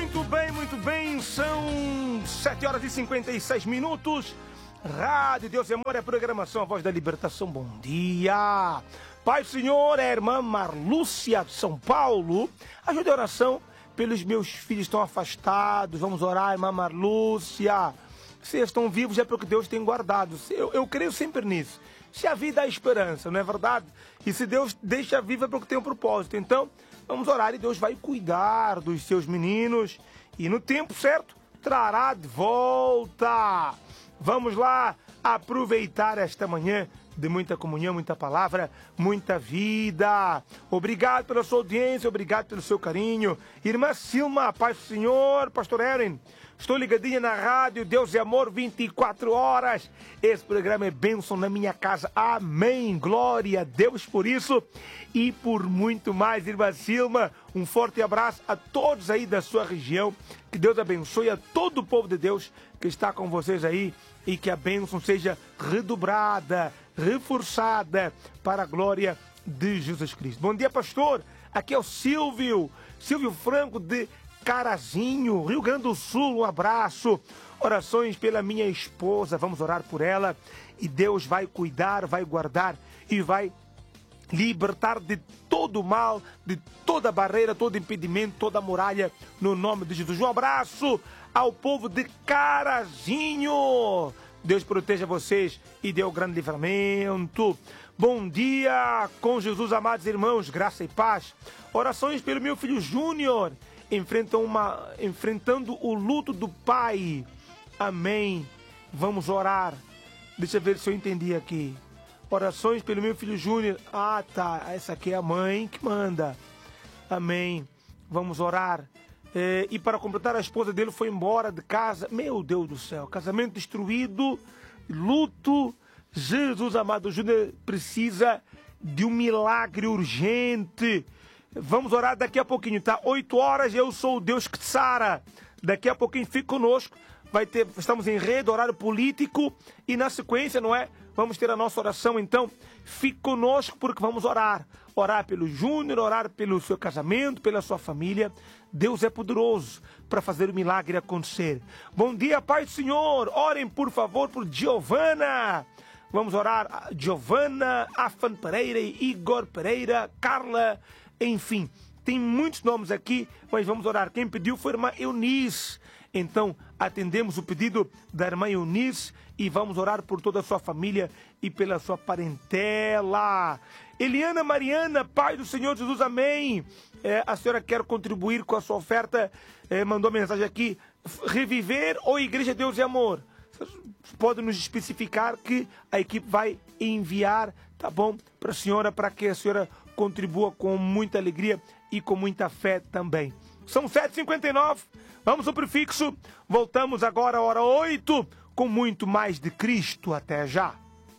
muito bem, são 7 horas e 56 minutos. Rádio Deus e Amor é a programação A Voz da Libertação. Bom dia. Pai do Senhor, é a irmã Marlúcia de São Paulo. Ajude a oração pelos meus filhos que estão afastados. Vamos orar, irmã Marlúcia. Se eles estão vivos é porque Deus tem guardado. Eu creio sempre nisso. Se a vida há esperança, não é verdade? E se Deus deixa viva é porque tem um propósito. Então, vamos orar e Deus vai cuidar dos seus meninos. E no tempo certo, trará de volta. Vamos lá aproveitar esta manhã de muita comunhão, muita palavra, muita vida. Obrigado pela sua audiência, obrigado pelo seu carinho. Irmã Silma, paz do Senhor, pastor Erin. Estou ligadinha na rádio Deus e Amor 24 horas. Esse programa é bênção na minha casa. Amém. Glória a Deus por isso e por muito mais, irmã Silma. Um forte abraço a todos aí da sua região. Que Deus abençoe a todo o povo de Deus que está com vocês aí e que a bênção seja redobrada, reforçada para a glória de Jesus Cristo. Bom dia, pastor. Aqui é o Silvio Franco de Carazinho, Rio Grande do Sul. Um abraço. Orações pela minha esposa. Vamos orar por ela e Deus vai cuidar, vai guardar e vai libertar de todo mal, de toda barreira, todo impedimento, toda muralha, no nome de Jesus. Um abraço ao povo de Carazinho. Deus proteja vocês e dê o grande livramento. Bom dia com Jesus, amados irmãos, graça e paz. Orações pelo meu filho Júnior, enfrentando o luto do pai. Amém. Vamos orar. Deixa eu ver se eu entendi aqui. Orações pelo meu filho Júnior. Ah, tá. Essa aqui é a mãe que manda. Amém. Vamos orar. E para completar, a esposa dele foi embora de casa. Meu Deus do céu. Casamento destruído. Luto. Jesus amado. Júnior precisa de um milagre urgente. Vamos orar daqui a pouquinho, tá? 8 horas, eu sou o Deus que te sara. Daqui a pouquinho fique conosco. Estamos em rede, horário político. E na sequência, não é? Vamos ter a nossa oração, então fique conosco porque vamos orar. Orar pelo Júnior, orar pelo seu casamento, pela sua família. Deus é poderoso para fazer o milagre acontecer. Bom dia, Pai do Senhor. Orem, por favor, por Giovana. Vamos orar. Giovana, Afan Pereira, Igor Pereira, Carla, enfim. Tem muitos nomes aqui, mas vamos orar. Quem pediu foi a irmã Eunice. Então, atendemos o pedido da irmã Eunice e vamos orar por toda a sua família e pela sua parentela. Eliana Mariana, Pai do Senhor Jesus, amém. A senhora quer contribuir com a sua oferta, mandou mensagem aqui. Reviver ou Igreja Deus e Amor? Pode nos especificar que a equipe vai enviar, tá bom, para a senhora, para que a senhora contribua com muita alegria e com muita fé também. São 7h59, vamos ao prefixo, voltamos agora à hora 8, com muito mais de Cristo. Até já.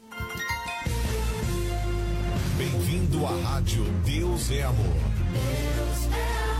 Bem-vindo à Rádio Deus é Amor. Deus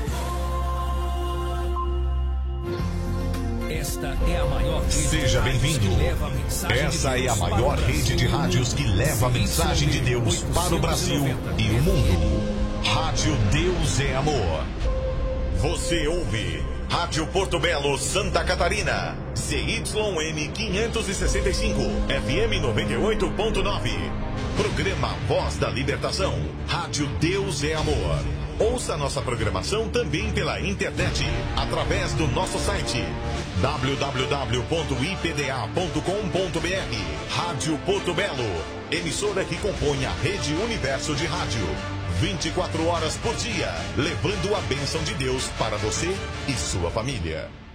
é amor. Esta é a maior rede. Seja bem-vindo. Essa é a maior rede de rádios que leva a mensagem de Deus para o Brasil e o mundo. Rádio Deus é Amor. Você ouve Rádio Porto Belo, Santa Catarina, CYM 565, FM 98.9. Programa Voz da Libertação, Rádio Deus é Amor. Ouça nossa programação também pela internet, através do nosso site www.ipda.com.br. Rádio Porto Belo, emissora que compõe a Rede Universo de Rádio. 24 horas por dia, levando a bênção de Deus para você e sua família.